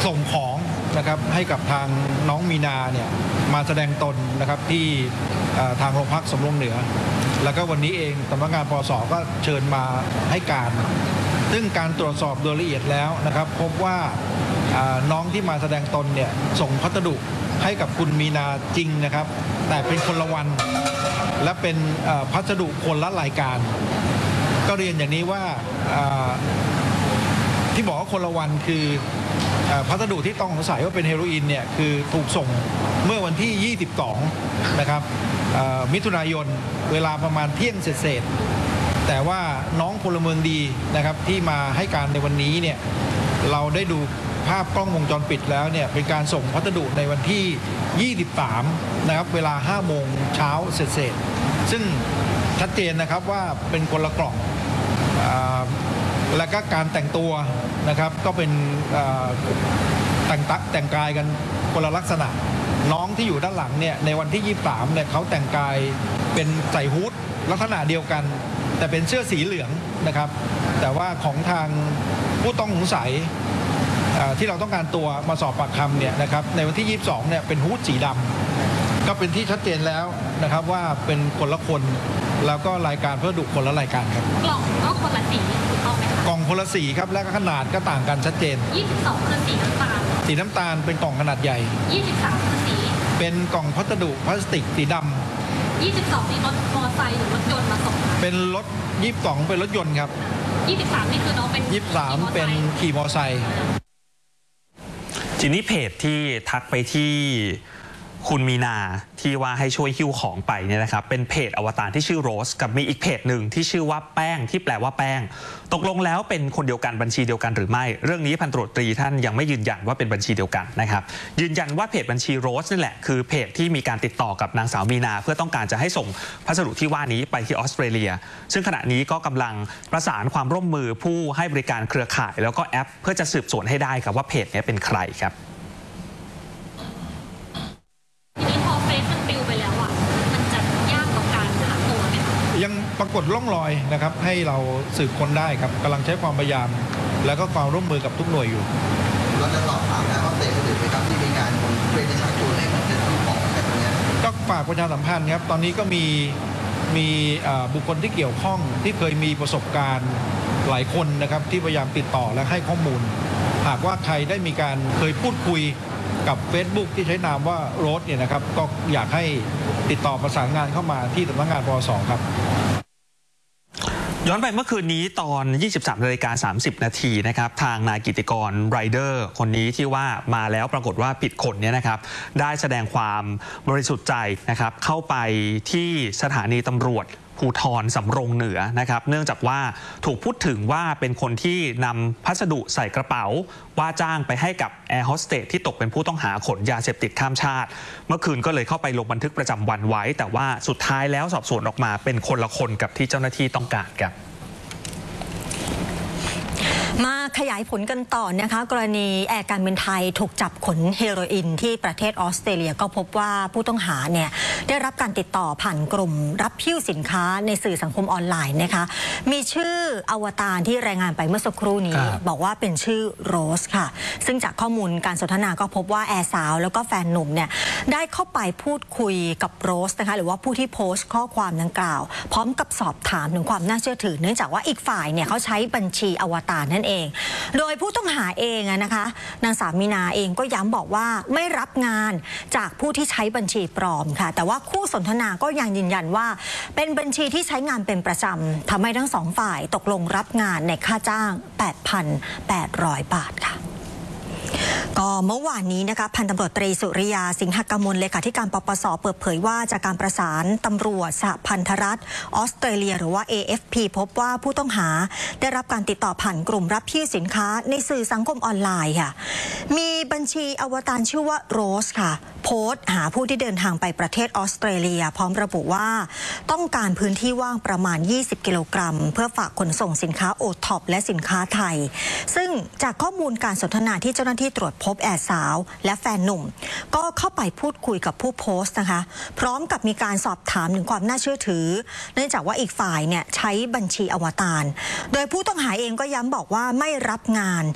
ส่งของนะครับให้กับทางน้องมีนาเนี่ยมาแสดงตนนะครับที่ทางโรงพักสำโรงเหนือแล้วก็วันนี้เองสำนักงานปส.ก็เชิญมาให้การซึ่งการตรวจสอบโดยละเอียดแล้วนะครับพบว่าน้องที่มาแสดงตนเนี่ยส่งพัสดุให้กับคุณมีนาจริงนะครับแต่เป็นคนละวันและเป็นพัสดุคนละรายการก็เรียนอย่างนี้ว่าที่บอกว่าคนละวันคือพัสดุที่ต้องสงสัยว่าเป็นเฮโรอีนเนี่ยคือถูกส่งเมื่อวันที่22นะครับมิถุนายนเวลาประมาณเที่ยงเศษแต่ว่าน้องพลเมืองดีนะครับที่มาให้การในวันนี้เนี่ยเราได้ดูภาพกล้องวงจรปิดแล้วเนี่ยเป็นการส่งพัสดุในวันที่23นะครับเวลา5 โมงเช้าเศษซึ่งชัดเจนนะครับว่าเป็นคนละกล่องและก็การแต่งตัวนะครับก็เป็นแต่งกายกันคนละลักษณะน้องที่อยู่ด้านหลังเนี่ยในวันที่23เนี่ยเขาแต่งกายเป็นใส่ฮู้ดลักษณะเดียวกันแต่เป็นเสื้อสีเหลืองนะครับแต่ว่าของทางผู้ต้องสงสัยที่เราต้องการตัวมาสอบปากคำเนี่ยนะครับในวันที่22เนี่ยเป็นฮู้ดสีดำก็เป็นที่ชัดเจนแล้วนะครับว่าเป็นคนละคนแล้วก็รายการพัสดุคนละรายการครับกล่องก็คนละสีถูกต้องไหมคะกล่องคนละสีครับและขนาดก็ต่างกันชัดเจน 22คือสีน้ำตาลเป็นกล่องขนาดใหญ่ 23คือสีเป็นกล่องพัสดุพลาสติกสีดำ 22นี่รถมอเตอร์ไซค์หรือรถยนต์มาส่งเป็นรถ22เป็นรถยนต์ครับ 23นี่คือน้องเป็น 23เป็นขี่มอเตอร์ไซค์ทีนี้เพจที่ทักไปที่คุณมีนาที่ว่าให้ช่วยหิ้วของไปเนี่ยนะครับเป็นเพจอวตารที่ชื่อโรสกับมีอีกเพจหนึ่งที่ชื่อว่าแป้งที่แปลว่าแป้งตกลงแล้วเป็นคนเดียวกันบัญชีเดียวกันหรือไม่เรื่องนี้พันตำรวจตรีท่านยังไม่ยืนยันว่าเป็นบัญชีเดียวกันนะครับยืนยันว่าเพจบัญชีโรสนี่แหละคือเพจที่มีการติดต่อกับนางสาวมีนาเพื่อต้องการจะให้ส่งพัสดุที่ว่านี้ไปที่ออสเตรเลียซึ่งขณะนี้ก็กำลังประสานความร่วมมือผู้ให้บริการเครือข่ายแล้วก็แอปเพื่อจะสืบสวนให้ได้ครับว่าเพจนี้เป็นใครครับยังปรากฏร่องรอยนะครับให้เราสืบค้นได้ครับกำลังใช้ความพยายามแล้วก็ความร่วมมือกับทุกหน่วยอยู่เราจะสอบถามแล้วว่าเตะคนอื่นไหมครับที่มีการเป็นชักชวนให้มันเป็นของอะไรแบบนี้ก็ฝากประชาสัมพันธ์ครับตอนนี้ก็มีบุคคลที่เกี่ยวข้องที่เคยมีประสบการณ์หลายคนนะครับที่พยายามติดต่อและให้ข้อมูลหากว่าใครได้มีการเคยพูดคุยกับ Facebook ที่ใช้นามว่าโรสเนี่ยนะครับก็อยากให้ติดต่อประสานงานเข้ามาที่สำนักงานปส.ครับย้อนไปเมื่อคืนนี้ตอน 23:30 นาทีนะครับทางนายกิติกรไรเดอร์คนนี้ที่ว่ามาแล้วปรากฏว่าผิดคนเนี่ยนะครับได้แสดงความบริสุทธิ์ใจนะครับเข้าไปที่สถานีตำรวจภูธรสำโรงเหนือนะครับเนื่องจากว่าถูกพูดถึงว่าเป็นคนที่นำพัสดุใส่กระเป๋าว่าจ้างไปให้กับแอร์โฮสเตสที่ตกเป็นผู้ต้องหาขนยาเสพติดข้ามชาติเมื่อคืนก็เลยเข้าไปลงบันทึกประจำวันไว้แต่ว่าสุดท้ายแล้วสอบสวนออกมาเป็นคนละคนกับที่เจ้าหน้าที่ต้องการครับมาขยายผลกันต่อนะคะกรณีแอร์การบินไทยถูกจับขนเฮโรอีนที่ประเทศออสเตรเลียก็พบว่าผู้ต้องหาเนี่ยได้รับการติดต่อผ่านกลุ่มรับหิ้วสินค้าในสื่อสังคมออนไลน์นะคะมีชื่ออวตารที่รายงานไปเมื่อสักครู่นี้บอกว่าเป็นชื่อโรสค่ะซึ่งจากข้อมูลการสนทนาก็พบว่าแอร์สาวแล้วก็แฟนหนุ่มเนี่ยได้เข้าไปพูดคุยกับโรสนะคะหรือว่าผู้ที่โพสต์ข้อความดังกล่าวพร้อมกับสอบถามถึงความน่าเชื่อถือเนื่องจากว่าอีกฝ่ายเนี่ยเขาใช้บัญชีอวตารนั่นเองโดยผู้ต้องหาเองนะคะนางสาวมีนาเองก็ย้ำบอกว่าไม่รับงานจากผู้ที่ใช้บัญชีปลอมค่ะแต่ว่าคู่สนทนาก็ยังยืนยันว่าเป็นบัญชีที่ใช้งานเป็นประจำทำให้ทั้งสองฝ่ายตกลงรับงานในค่าจ้าง 8,800 บาทค่ะก็เมื่อวานนี้นะคะพันตำรวจตรีสุริยาสิงหกมลเลขาธิการปปส.เปิดเผยว่าจากการประสานตำรวจสหพันธรัฐออสเตรเลียหรือว่า AFP พบว่าผู้ต้องหาได้รับการติดต่อผ่านกลุ่มรับหิ้วสินค้าในสื่อสังคมออนไลน์ค่ะมีบัญชีอวตารชื่อว่าโรสค่ะโพสต์หาผู้ที่เดินทางไปประเทศออสเตรเลียพร้อมระบุว่าต้องการพื้นที่ว่างประมาณ20กิโลกรัมเพื่อฝากขนส่งสินค้าโอท็อปและสินค้าไทยซึ่งจากข้อมูลการสนทนาที่เจ้าหน้าที่ตรวจพบแอร์สาวและแฟนหนุ่มก็เข้าไปพูดคุยกับผู้โพสต์นะคะพร้อมกับมีการสอบถามถึงความน่าเชื่อถือเนื่องจากว่าอีกฝ่ายเนี่ยใช้บัญชีอวตารโดยผู้ต้องหาเองก็ย้ำบอกว่าไม่รับงาน